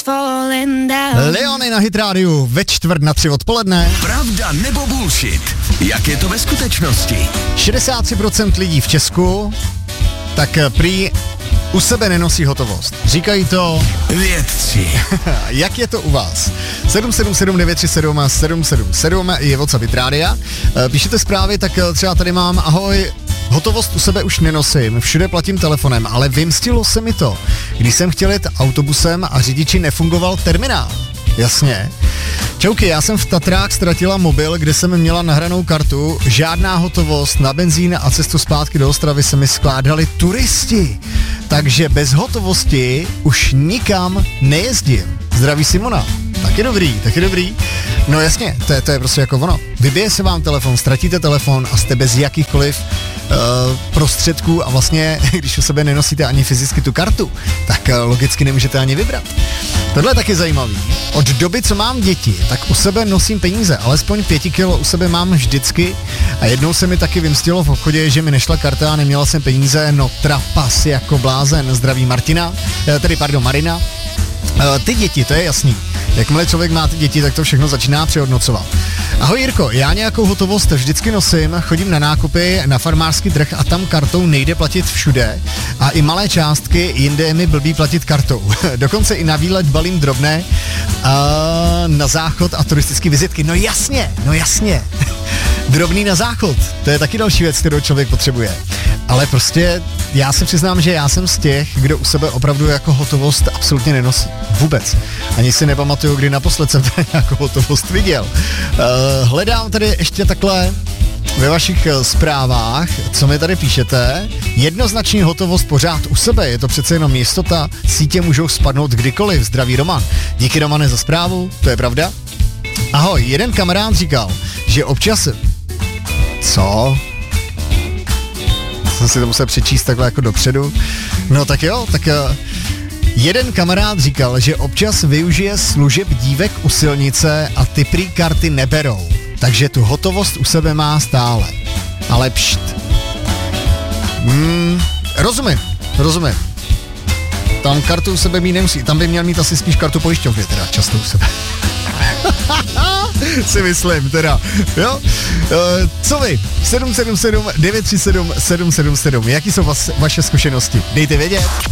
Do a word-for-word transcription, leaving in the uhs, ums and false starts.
Leony na Hit rádiu ve čtvrt na tři odpoledne. Pravda nebo bullshit? Jak je to ve skutečnosti? šedesát tři procent lidí v Česku tak prý u sebe nenosí hotovost. Říkají to vědci. Jak je to u vás? sedm sedm sedm devět tři sedm sedm sedm sedm je WhatsApp Hit rádia. Píšete zprávy, tak třeba tady mám: ahoj, hotovost u sebe už nenosím, všude platím telefonem, ale vymstilo se mi to, když jsem chtěl jet autobusem a řidiči nefungoval terminál. Jasně. Čauky, já jsem v Tatrách ztratila mobil, kde jsem měla nahranou kartu, žádná hotovost, na benzín a cestu zpátky do Ostravy se mi skládali turisti. Takže bez hotovosti už nikam nejezdím. Zdraví Simona. Taky dobrý, taky dobrý. No jasně, to je, to je prostě jako ono. Vybije se vám telefon, ztratíte telefon a jste bez jakýchkoliv uh, prostředků a vlastně, když u sebe nenosíte ani fyzicky tu kartu, tak uh, logicky nemůžete ani vybrat. Tohle je taky zajímavý. Od doby, co mám děti, tak u sebe nosím peníze, alespoň pěti kilo u sebe mám vždycky a jednou se mi taky vymstilo v obchodě, že mi nešla karta a neměla jsem peníze, no trapas jako blázen. Zdraví Martina, uh, tedy pardon Marina. Uh, ty děti, to je jasný. Jakmile člověk má ty děti, tak to všechno začíná přehodnocovat. Ahoj Jirko, já nějakou hotovost vždycky nosím, chodím na nákupy, na farmářský trh a tam kartou nejde platit všude a i malé částky, jinde je mi blbý platit kartou. Dokonce i na výlet balím drobné a na záchod a turistické vizitky. No jasně, no jasně. Drobný na záchod, to je taky další věc, kterou člověk potřebuje. Ale prostě já se přiznám, že já jsem z těch, kdo u sebe opravdu jako hotovost absolutně nenosí. Vůbec. Ani si nepamatuju, kdy naposled jsem tady nějakou hotovost viděl. Uh, hledám tady ještě takhle ve vašich uh, zprávách, co mi tady píšete. Jednoznačně hotovost pořád u sebe, je to přece jenom jistota, sítě můžou spadnout kdykoliv. Zdraví Roman. Díky Romane za zprávu, to je pravda. Ahoj, jeden kamarád říkal, že občas... Co? Jsem si to musel přečíst takhle jako dopředu. No tak jo, tak uh, jeden kamarád říkal, že občas využije služeb dívek u silnice a ty prý karty neberou. Takže tu hotovost u sebe má stále. Ale pšt. Hmm, rozumím, rozumím. Tam kartu u sebe mít nemusí. Tam by měl mít asi spíš kartu pojišťovny, teda často u sebe. si myslím, teda, jo? E, co vy? sedm sedm sedm devět tři sedm sedm sedm sedm. Jaký jsou vas, vaše zkušenosti? Dejte vědět.